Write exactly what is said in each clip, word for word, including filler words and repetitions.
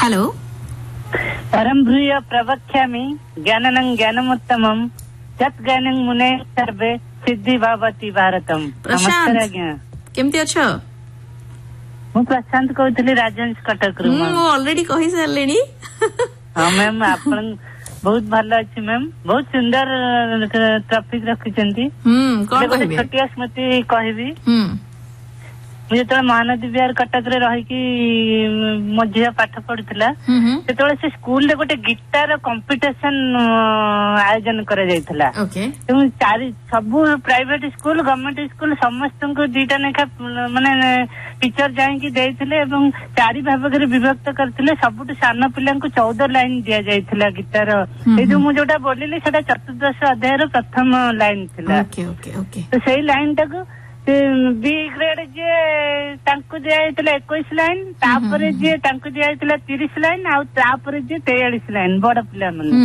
Hello. परम भूय प्रवक्ष्यामि ज्ञाननं ज्ञानमुत्तमं यत् ज्ञानं मुने सर्वे सिद्धि भवति भारतम। प्रशांत केमती अछ? मु प्रशांत कहूଥିଲି राजहंस कटक रू। मु ऑलरेडी कहि सारलेनी। हां मैम आपण बहुत भल अछि मैम, बहुत सुंदर टॉपिक रखिछंती। हम कोन कहबे? छोटिया स्मृति कहबी। हम मुझे तो महानदी विहार कटक रे रही कि मो झिया पाठ पढ़ुला सेतोले से स्कूल रे गोटे गिटार कंपटीशन आयोजन करा जायतला। ओके। तो चारि सब प्राइवेट स्कूल गवर्नमेंट स्कूल समस्त को दीटा नेखा माने टीचर जाई कि देइथिले एवं चारि भाग रे विभक्त करथिले। सबुट सान पिला को चौदह लाइन दिया जायतला गिटार। ए जो मु जोटा बोलिले सेटा चतुर्दश अध्याय रो प्रथम लाइन थिला। Okay okay okay. तो सेही लाइन टाको बी ग्रेड जे तांको दिया इक्कीस लाइन तापरे जे तांको दिया तीस लाइन आउ तापरे जे तैंतालीस लाइन बड़ पिला माने।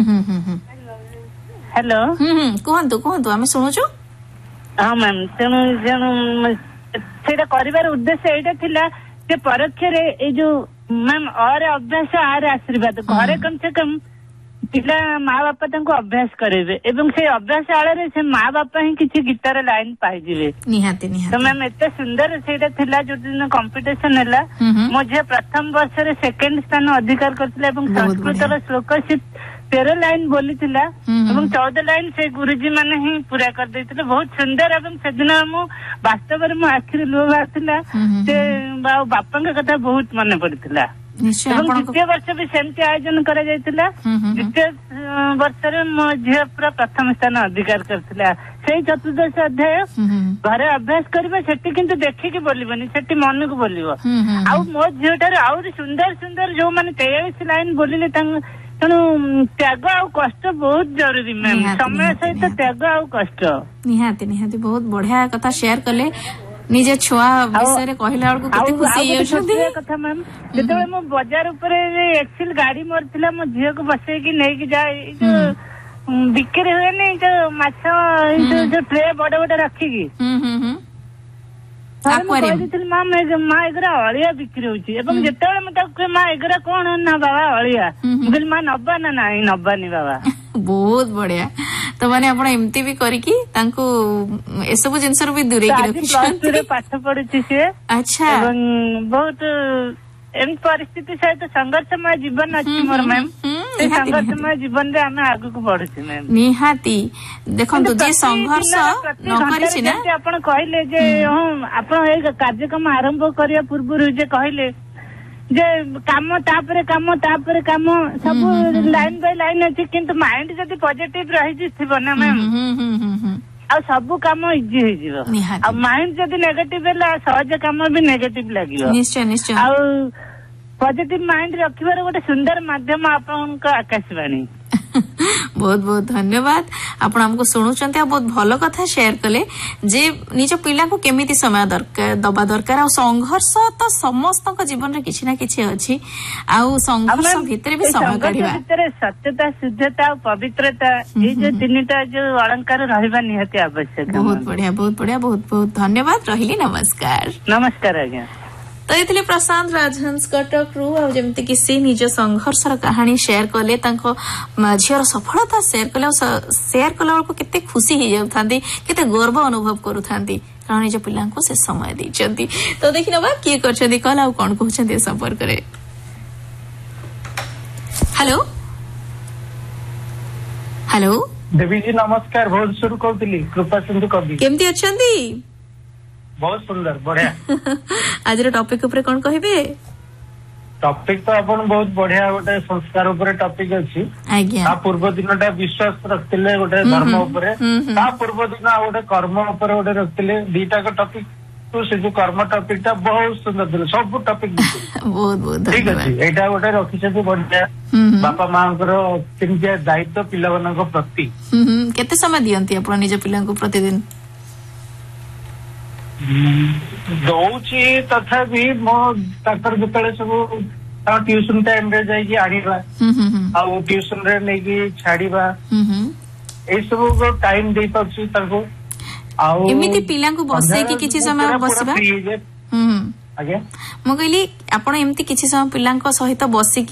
हेलो कहतु कहतु आम शुणुचु। हाँ मैम तेणु तेणु सेटा करिवार उद्देश्य एटा थिला जे परोक्ष रे ए जो मैम और अभ्यास आर आशीर्वाद घरे कम से कम पिला माँ बापा तांको अभ्यास करेबे एवं से अभ्यास आळे से माँ बापा ही किसी गीतार लाइन पाइजिबे निहाती निहाती। तो मैम एते सुंदर सेटा थिला जो दिन कंपटीशन हैला मुझे प्रथम वर्ष रे सेकंड स्थान अधिकार करथिला एवं संस्कृत रो श्लोक से तेरह लाइन बोली थिला एवं चौदह लाइन से गुरुजी माने ही पूरा कर देथिले। बहुत सुंदर एवं सेदिन मु वास्तव रे मो आखिर लुह बाथिला से बापा का कथा बहुत मन पड़थिला। द्वितीय वर्ष भी सेमती आयोजन करा जायतिला। द्वितीय वर्ष रे मो झिया पूरा प्रथम स्थान अधिकार करथिला। सेही चतुर्दश अध्याय घरे अभ्यास करबे सेठी किंतु देखि कि बोलिबनी सेठी मन को बोलिबो। आ मो झियाटार आउरी सुंदर सुंदर जो माने तैंतालीस लाइन बोलिले तेणु त्याग आ कष्ट बहुत जरूरी मैम। समय सहित त्याग आ कष्ट निहाती निहाती। बहुत बढ़िया कथा शेयर कले निजे छुआ विषय रे कहला बेलको केते खुशी होछथि कथा मैम। जेतेबे मो बाजार ऊपर एक्सेल गाड़ी मोर थिला मो झिया को बसै कि नै कि जाय जो बिक्री होय नै जो माछ जो ट्रे बड़ बड़ रखी की हम हम हम एक्वेरियम मां मैं मां एगरा अळिया बिक्री होची एवं जेतेबे म ताके मां एगरा कोन ना बाबा अळिया बिल मां नब्बा ना नाही नब्बानी बाबा। बहुत बढ़िया। तो माने आपण एमती भी करिकी तांको ए सब जिंसर भी दूरे की रखी प्लस रे पाठ पढुची से। अच्छा। एवं बहुत एम परिस्थिति सहित संघर्षमय जीवन अछि मोर मैम। से संघर्षमय जीवन रे हमें आगु को बढ़ुची मैम। निहाती देखंतु जे संघर्ष न करि छी ना आपण कहले जे हम आपण ए कार्यक्रम आरंभ करिया पूर्व जे कहले जे काम तापरे काम तापरे काम सब लाइन बाय लाइन अछि किंतु माइंड जदी पॉजिटिव रहि थिबो ना मैम आ सब काम इजी हो जिवो। आ माइंड जदी नेगेटिव होला सहज काम भी नेगेटिव लागियो। निश्चय निश्चय। आ पॉजिटिव माइंड रखिबार गोटे सुंदर माध्यम आपनका आकाशवाणी। बहुत बहुत धन्यवाद। आपण हमको सुनुचंती आ बहुत भलो कथा शेयर कले जे निज पिला को केमिति समय दरकार दबा दरकार आ संघर्ष तो समस्त को जीवन रे किछि ना किछि अछि आ संघर्ष भितरे भी समय काढिबा भितरे सत्यता शुद्धता और पवित्रता ये जो तीनटा जो अलंकार रहबा निहति आवश्यक। बहुत बढ़िया बहुत बढ़िया बहुत बहुत धन्यवाद। रहिली नमस्कार। नमस्कार आज्ञा। तो ये प्रशांत राजहंस कटक रू आ जमती कि से निज संघर्ष कहानी शेयर कले झीर सफलता शेयर कले शेयर कला बेलू केते खुशी हो जाती केते गर्व अनुभव करूथांती कारण निज पिला से समय देइचंती। तो देखि नबा किए करछंती कल आ कोन कहउछंती संपर्क रे। हेलो हेलो देवी जी नमस्कार। बहुत शुरू करतली कृपा सिंधु कवि केमती अछंती? बहुत सुंदर बढ़िया। आज टॉपिक ऊपर कौन कहिबे? टॉपिक तो अपन बहुत बढ़िया गोटे संस्कार ऊपर टॉपिक अछि। आज्ञा। ता पूर्व दिनटा विश्वास रखतिले गोटे धर्म ऊपर ता पूर्व दिन आ गोटे कर्म ऊपर गोटे रखतिले दीटा को टॉपिक तो से जो कर्म टॉपिक ता बहुत सुंदर दिले सब टॉपिक बहुत बहुत धन्यवाद। ठीक अछि एटा गोटे रखि छै बढ़िया बापा मांकर केनतिया दायित्व पिलावनक प्रति केते समय दियंती आपण निज पिला को प्रतिदिन? दौची तथापि मो ताकर जतले सब ट्यूशन टाइम रे जाई आनिबा आ ट्यूशन रे नै कि छाडीबा ए सब को टाइम दे पछी ताको आ एमिति पिला को बसै कि किछि समय बसबा। हम आगे मो कहली आपण एमिति किछि समय पिला को सहित बसी